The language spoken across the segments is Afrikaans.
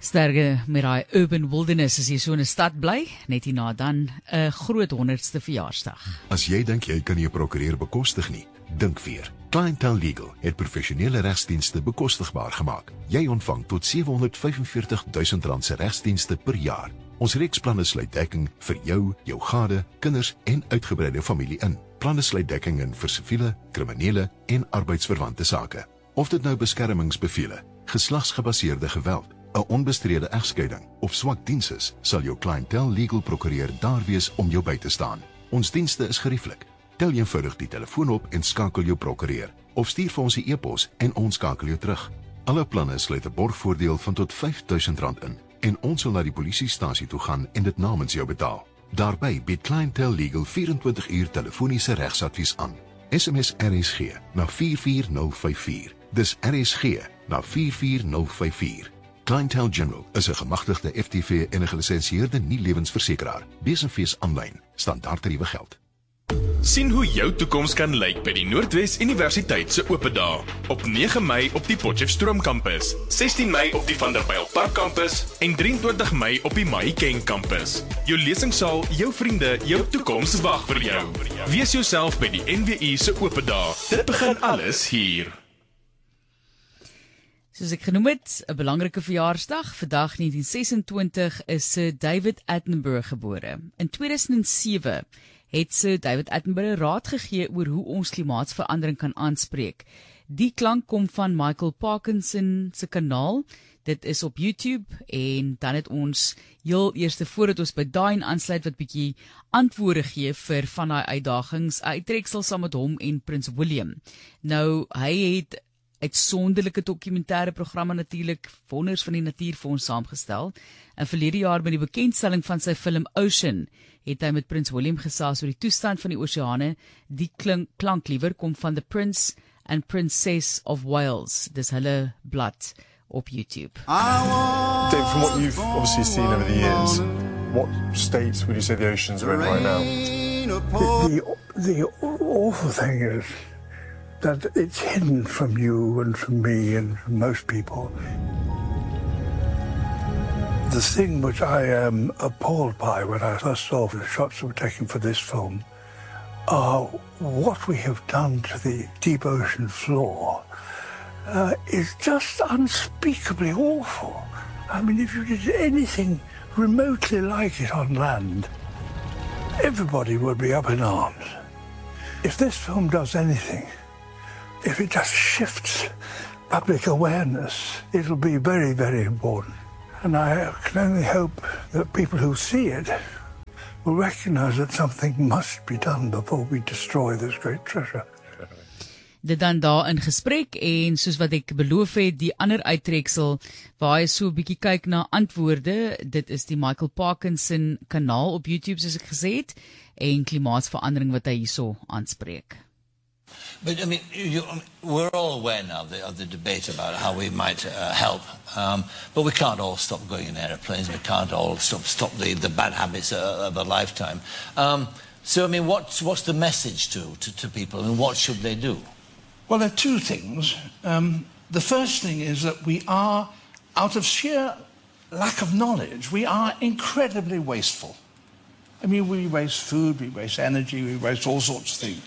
Sterke met daai urban wilderness as jy so in 'n stad bly, net hierna dan 'n groot 100ste verjaarsdag. As jy dink jy kan jou prokureur bekostig nie, dink weer. Clientele Legal het professionele regsdienste bekostigbaar gemaak. Jy ontvang tot R745.000 se regsdienste per jaar. Ons reeksplanne sluit dekking vir jou, jou gade, kinders en uitgebreide familie in. Planne sluit dekking in vir siviele, kriminele en arbeidsverwante sake. Of dit nou beskermingsbevele, geslagsgebaseerde geweld, 'n onbestrede egskeiding of swak diens is, sal jou Clientele Legal prokureur daar wees om jou by te staan. Ons dienste is gerieflik. Tel eenvoudig die telefoon op en skakel jou prokureur, of stuur vir ons 'n e-pos en ons skakel jou terug. Alle planne sluit 'n borgvoordeel van tot R5.000 in en ons sal na die polisiestasie toe gaan en dit namens jou betaal. Daarbey bied Clientele Legal 24 uur telefoniese regsadvies aan. SMS RSG na 44054. Dis RSG na 44054. Clientele General is 'n gemagtigde FTV en 'n gelisensieerde nie-lewensversekeraar. Besenfees aanlyn. Standaardtariewe geld. Sien hoe jou toekoms kan lyk by die Noordwes Universiteit se ope dae. Op 9 Mei op die Potchefstroom kampus, 16 Mei op die Vanderbijlpark kampus en 23 Mei op die Mahikeng kampus. Jou lesingsaal, jou vriende, jou toekoms wag vir jou. Wees jouself by die NWU se ope dae. Dit begin alles hier. Soos ek genoem het, 'n belangrike verjaarsdag. Vandag 1926 is Sir David Attenborough gebore. In 2007 het Sir David Attenborough raad gegee oor hoe ons klimaatsverandering kan aanspreek. Die klank kom van Michael Parkinson se kanaal. Dit is op YouTube en dan het ons heel eerste voordat ons by daai aansluit wat bietjie antwoorde gee vir van daai uitdagings, uittreksel saam met hom en Prins William. Nou, hy het uitsonderlike dokumentêre programme natuurlik, wonders van die natuur vir ons saamgestel. En verlede jaar met die bekendstelling van sy film Ocean, het hy met Prins William gesels oor die toestand van die oseane. Die klank liewer kom van The Prince and Princess of Wales. Dis hulle blad op YouTube. Dave, from what you've obviously seen over the years, what state would you say the oceans are in right now? The awful thing is that it's hidden from you and from me and from most people. The thing which I am appalled by when I first saw the shots that were taken for this film are what we have done to the deep ocean floor is just unspeakably awful. I mean, if you did anything remotely like it on land, everybody would be up in arms. If this film does anything, if it just shifts public awareness, it'll be very, very important. And I can only hope that people who see it will recognise that something must be done before we destroy this great treasure. Dit dan daar in gesprek en soos wat ek beloof het, die ander uittreksel waar hy so 'n bietjie kyk na antwoorde, dit is die Michael Parkinson kanaal op YouTube soos ek gesê het en klimaatsverandering wat hy hierso aanspreek. But I mean, we're all aware now of the debate about how we might help, but we can't all stop going in aeroplanes. We can't all stop the bad habits of a lifetime. So I mean, what's the message to people, and what should they do? Well, there are two things. The first thing is that we are, out of sheer lack of knowledge, we are incredibly wasteful. I mean, we waste food, we waste energy, we waste all sorts of things.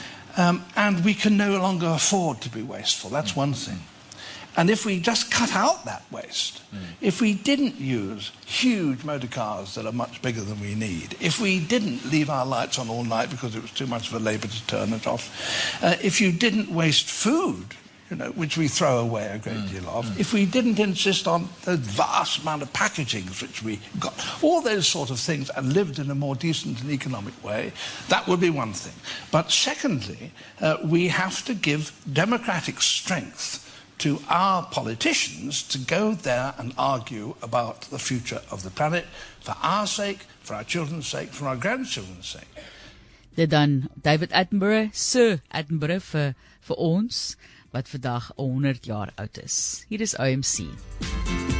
And we can no longer afford to be wasteful. That's one thing. And if we just cut out that waste, if we didn't use huge motor cars that are much bigger than we need, if we didn't leave our lights on all night because it was too much of a labour to turn it off, if you didn't waste food, which we throw away a great deal of, if we didn't insist on the vast amount of packagings which we got, all those sort of things, and lived in a more decent and economic way, that would be one thing. But secondly, we have to give democratic strength to our politicians to go there and argue about the future of the planet for our sake, for our children's sake, for our grandchildren's sake. Dit dan David Attenborough, Sir Attenborough vir ons, wat vandag 100 jaar oud is. Hier is OMC.